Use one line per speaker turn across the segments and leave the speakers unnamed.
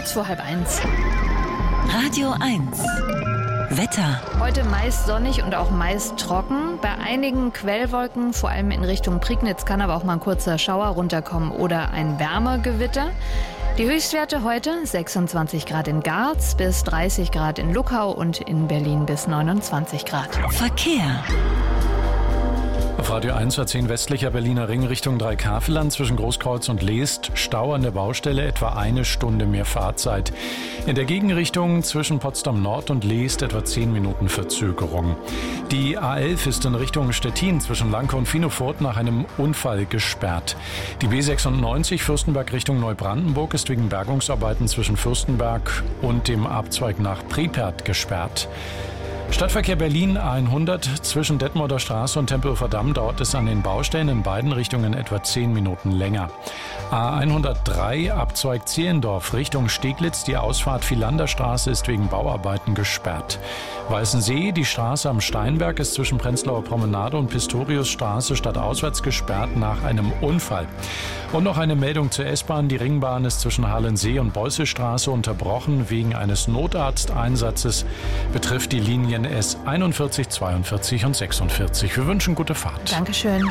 kurz vor 12:30.
Radio 1. Wetter.
Heute meist sonnig und auch meist trocken. Bei einigen Quellwolken, vor allem in Richtung Prignitz, kann aber auch mal ein kurzer Schauer runterkommen oder ein Wärmegewitter. Die Höchstwerte heute 26 Grad in Garz, bis 30 Grad in Luckau und in Berlin bis 29 Grad.
Verkehr.
Auf Radio 1 A10 westlicher Berliner Ring Richtung Dreikaveland zwischen Großkreuz und Leest. Stau an der Baustelle, etwa 1 Stunde mehr Fahrzeit. In der Gegenrichtung zwischen Potsdam Nord und Leest etwa 10 Minuten Verzögerung. Die A11 ist in Richtung Stettin zwischen Lanke und Finofurt nach einem Unfall gesperrt. Die B96 Fürstenberg Richtung Neubrandenburg ist wegen Bergungsarbeiten zwischen Fürstenberg und dem Abzweig nach Pripyat gesperrt. Stadtverkehr Berlin A100 zwischen Detmolder Straße und Tempelhofer Damm dauert es an den Baustellen in beiden Richtungen etwa 10 Minuten länger. A103 Abzweig Zehlendorf Richtung Steglitz, die Ausfahrt Philanderstraße ist wegen Bauarbeiten gesperrt. Weißensee, die Straße am Steinberg ist zwischen Prenzlauer Promenade und Pistoriusstraße stadtauswärts gesperrt nach einem Unfall. Und noch eine Meldung zur S-Bahn. Die Ringbahn ist zwischen Halensee und Beusselstraße unterbrochen wegen eines Notarzteinsatzes. Betrifft die Linien S41, 42 und 46. Wir wünschen gute Fahrt.
Dankeschön.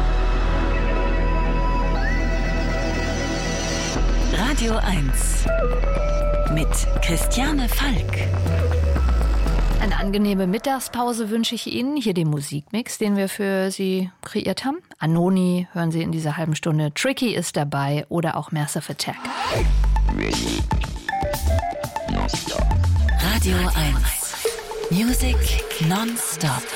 Radio 1 mit Christiane Falk.
Eine angenehme Mittagspause wünsche ich Ihnen. Hier den Musikmix, den wir für Sie kreiert haben. Anoni hören Sie in dieser halben Stunde. Tricky ist dabei oder auch Massive Attack.
Radio 1. Music non-stop.